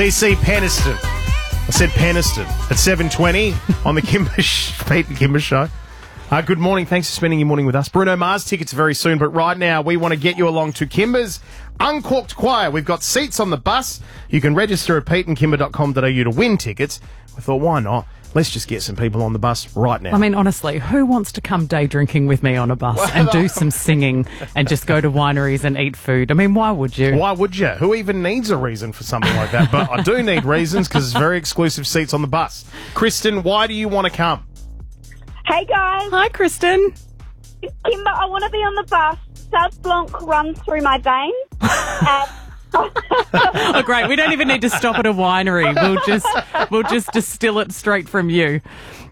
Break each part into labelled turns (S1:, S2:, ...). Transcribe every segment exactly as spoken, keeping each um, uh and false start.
S1: B C Peniston. I said Peniston at seven twenty on the Kimber Pete and Kimber Show. Uh, good morning. Thanks for spending your morning with us. Bruno Mars tickets very soon, but right now we want to get you along to Kimber's Uncorked Choir. We've got seats on the bus. You can register at pete and kimber dot com dot a u to win tickets. We thought, why not? Let's just get some people on the bus right now.
S2: I mean, honestly, who wants to come day drinking with me on a bus and do some singing and just go to wineries and eat food? I mean, why would you?
S1: Why would you? Who even needs a reason for something like that? But I do need reasons because it's very exclusive seats on the bus. Kristen, why do you want to come?
S3: Hey, guys.
S2: Hi, Kristen.
S3: Kimber, I want to be on the bus. Sauv Blanc runs through my veins. and
S2: Oh, great. We don't even need to stop at a winery. We'll just we'll just distill it straight from you.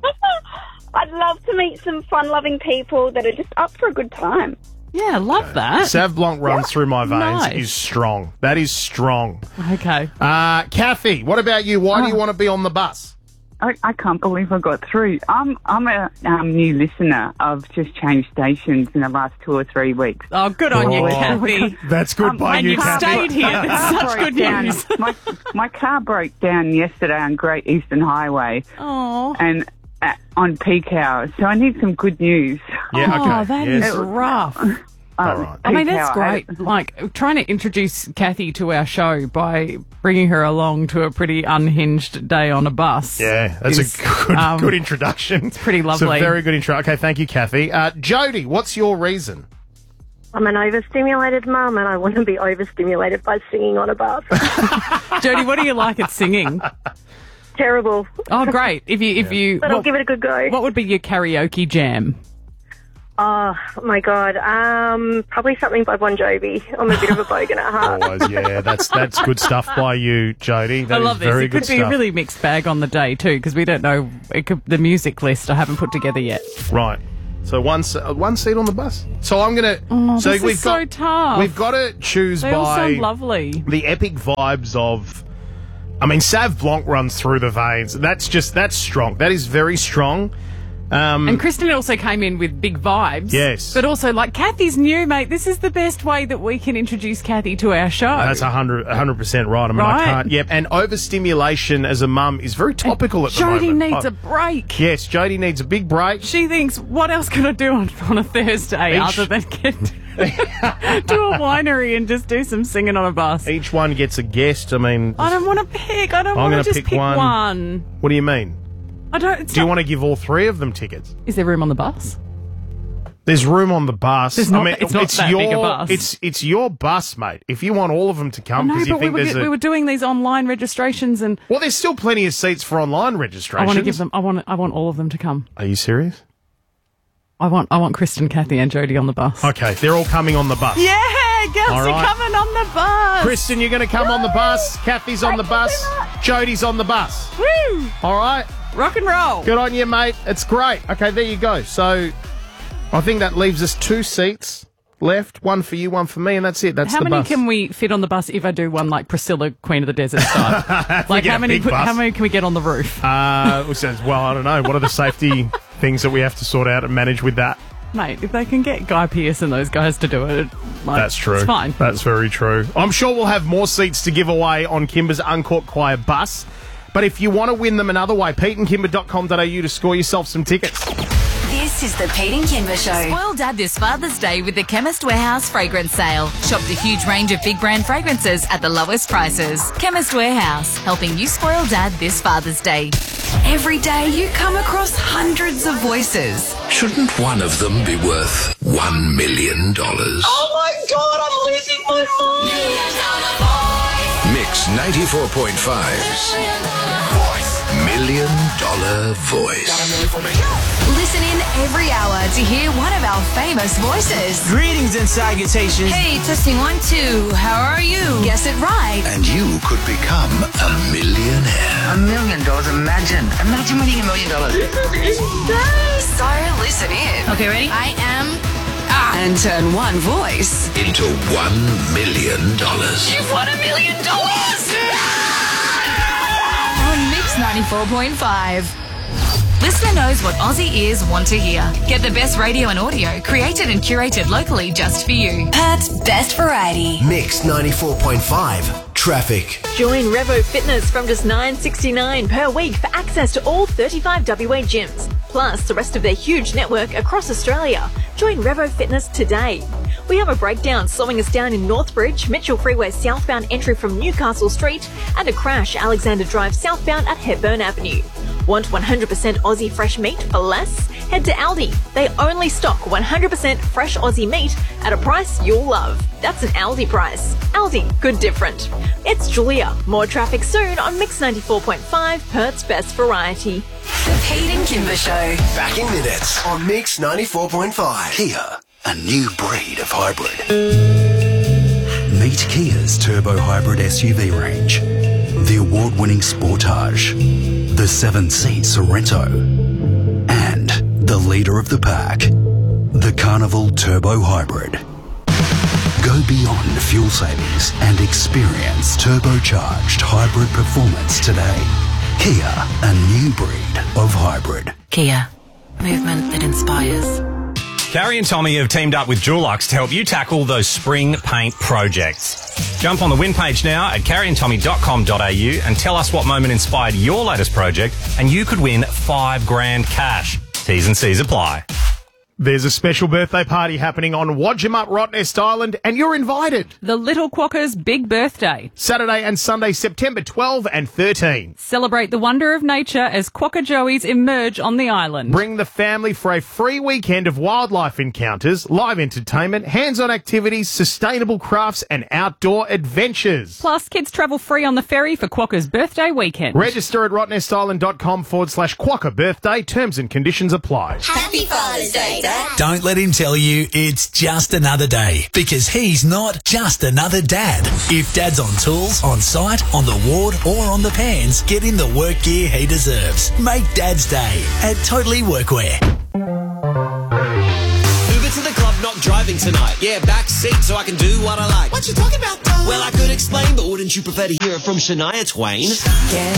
S3: I'd love to meet some fun-loving people that are just up for a good time.
S2: Yeah, I love that.
S1: Sauv Blanc runs through my veins
S2: Nice.
S1: is strong. That is strong.
S2: Okay.
S1: Uh, Kathy, what about you? Why do you want to be on the bus?
S4: I, I can't believe I got through. I'm I'm a um, new listener. I've just changed stations in the last two or three weeks.
S2: Oh, good on you,
S1: Oh.
S2: Kathy.
S1: That's good
S4: Um,
S1: by
S2: And
S1: you,
S2: you've
S1: Kathy.
S2: stayed here.
S4: My
S2: That's
S4: car
S2: such
S4: broke
S2: good
S4: down-
S2: news.
S4: my, my car broke down yesterday on Great Eastern Highway
S2: Oh,
S4: and uh, on peak hours, so I need some good news.
S1: Yeah, okay.
S2: oh, that
S1: Yes.
S2: is rough.
S4: Uh,
S1: right.
S2: I mean,
S4: peak
S2: that's
S4: hour.
S2: great. Like, trying to introduce Kathy to our show by bringing her along to a pretty unhinged day on a bus.
S1: Yeah, that's
S2: is,
S1: a good,
S2: um,
S1: good introduction. It's
S2: pretty
S1: It's
S2: lovely.
S1: a very good intro. Okay, thank you, Kathy. Uh, Jody, what's your reason?
S5: I'm an overstimulated mum and I want to be overstimulated by singing on a bus.
S2: Jodie, what do you like at singing?
S5: Terrible.
S2: Oh, great. If you, if you,
S5: But I'll
S2: what,
S5: give it a good go.
S2: what would be your karaoke jam?
S5: Oh, my God. Um, probably something by Bon Jovi. I'm a bit of a bogan at heart.
S1: Always, yeah, that's that's good stuff by you, Jody. That
S2: I love
S1: is
S2: this.
S1: very
S2: It
S1: good
S2: could be
S1: stuff.
S2: a really mixed bag on the day too, because we don't know it could, the music list I haven't put together yet.
S1: Right. So one se- uh, one seat on the bus. So I'm gonna.
S2: Oh,
S1: so
S2: this
S1: we've
S2: is
S1: got
S2: so tough.
S1: we've got to choose
S2: They all
S1: by
S2: sound lovely.
S1: the epic vibes of. I mean, Sauv Blanc runs through the veins. That's just that's strong. That is very strong. Um,
S2: And Kristen also came in with big vibes.
S1: Yes.
S2: But also, like, Kathy's new, mate. This is the best way that we can introduce Kathy to our show.
S1: That's a hundred, a hundred percent right. I mean, I
S2: Right.
S1: can't. Yep. And overstimulation as a mum is very topical at the
S2: Jodie
S1: moment.
S2: needs
S1: Oh,
S2: a break.
S1: Yes, Jodie needs a big break.
S2: She thinks, what else can I do on, on a Thursday
S1: Each-
S2: other than get to a winery and just do some singing on a bus?
S1: Each one gets a guest. I mean,
S2: I don't want to pick. I don't
S1: I'm
S2: want
S1: gonna
S2: to just
S1: pick
S2: pick
S1: one.
S2: one.
S1: what do you mean?
S2: I don't. It's
S1: Do you
S2: not-
S1: want to give all three of them tickets?
S2: Is there room on the bus?
S1: There's room on the bus.
S2: There's not-
S1: I mean,
S2: it's not that
S1: your,
S2: big a bus.
S1: It's it's your bus, mate. If you want all of them to come
S2: No,
S1: because you
S2: but we
S1: think
S2: were,
S1: there's a
S2: we were doing these online registrations, and
S1: well, there's still plenty of seats for online
S2: I
S1: registrations.
S2: want to give them. I want. I want all of them to come.
S1: Are you serious?
S2: I want. I want Kristen, Kathy, and Jodie on the bus.
S1: Okay, they're all coming on the bus.
S2: Yeah, girls
S1: All
S2: are
S1: right.
S2: coming on the bus.
S1: Kristen, you're going to come on the bus. Kathy's on the bus. Jodie's on the bus.
S2: Woo!
S1: All right.
S2: Rock and roll.
S1: Good on you, mate. It's great. Okay, there you go. So I think that leaves us two seats left. One for you, one for me, and that's it. That's
S2: How
S1: the
S2: many
S1: bus.
S2: can we fit on the bus if I do one like Priscilla, Queen of the Desert style? like
S1: get
S2: how
S1: a
S2: many?
S1: big bus.
S2: How many can we get on the roof?
S1: Uh, which says, well, I don't know. What are the safety things that we have to sort out and manage with that?
S2: Mate, if they can get Guy Pearce and those guys to do it, like,
S1: That's true.
S2: It's fine.
S1: That's very true. I'm sure we'll have more seats to give away on Kimber's Uncorked Choir bus. But if you want to win them another way, pete and kimber dot com dot a u to score yourself some tickets.
S6: This is the Pete and Kimber Show. Spoil Dad this Father's Day with the Chemist Warehouse fragrance sale. Shop the huge range of big brand fragrances at the lowest prices. Chemist Warehouse, helping you spoil Dad this Father's Day. Every day you come across hundreds of voices.
S7: Shouldn't one of them be worth one million dollars?
S8: Oh my God, I'm losing my mind.
S7: Mix ninety-four point five's Million Dollar Voice.
S6: Listen in every hour to hear one of our famous voices.
S8: Greetings and salutations.
S6: Hey, testing one, two. How are you? Guess it right.
S7: And you could become a millionaire.
S8: A million dollars, imagine. Imagine winning a million dollars.
S6: So listen in. Okay, ready? I am... Ah. And turn one voice
S7: Into one million dollars.
S6: You've won a million dollars! On Mix ninety-four point five. Listener knows what Aussie ears want to hear. Get the best radio and audio created and curated locally just for you. Perth's best variety.
S9: Mix ninety-four point five.
S7: Traffic.
S9: Join Revo Fitness from just nine dollars sixty-nine per week for access to all thirty-five W A gyms, plus the rest of their huge network across Australia. Join Revo Fitness today. We have a breakdown slowing us down in Northbridge, Mitchell Freeway southbound entry from Newcastle Street, and a crash Alexander Drive southbound at Hepburn Avenue. Want one hundred percent Aussie fresh meat for less? Head to Aldi. They only stock one hundred percent fresh Aussie meat at a price you'll love. That's an Aldi price. Aldi, good different. It's Julia. More traffic soon on Mix ninety-four point five, Perth's best variety.
S6: The Pete and Kimber Show.
S7: Back in minutes on Mix ninety-four point five. Kia, a new breed of hybrid. Meet Kia's turbo hybrid S U V range. The award-winning Sportage, the seven-seat Sorento, and the leader of the pack, the Carnival Turbo Hybrid. Go beyond fuel savings and experience turbocharged hybrid performance today. Kia, a new breed of hybrid.
S6: Kia, movement that inspires.
S10: Carrie and Tommy have teamed up with Dulux to help you tackle those spring paint projects. Jump on the win page now at carrie and tommy dot com dot a u and tell us what moment inspired your latest project, and you could win five grand cash. T's and C's apply.
S1: There's a special birthday party happening on Wadjamut, Rottnest Island, and you're invited.
S2: The Little Quokka's big birthday.
S1: Saturday and Sunday, September twelfth and thirteenth.
S2: Celebrate the wonder of nature as Quokka Joeys emerge on the island.
S1: Bring the family for a free weekend of wildlife encounters, live entertainment, hands-on activities, sustainable crafts, and outdoor adventures.
S2: Plus, kids travel free on the ferry for Quokka's birthday weekend.
S1: Register at rottnestisland.com forward slash Quokka birthday. Terms and conditions apply.
S11: Happy Father's Day, Dad. Don't let him tell you it's just another day, because he's not just another dad. If Dad's on tools, on site, on the ward, or on the pans, get him the work gear he deserves. Make Dad's Day at Totally Workwear.
S12: Uber to the club, not driving tonight. Yeah, back seat so I can do what I like.
S8: What you talking about, though?
S12: Well, I could explain, but wouldn't you prefer to hear it from Shania Twain?
S8: Yeah.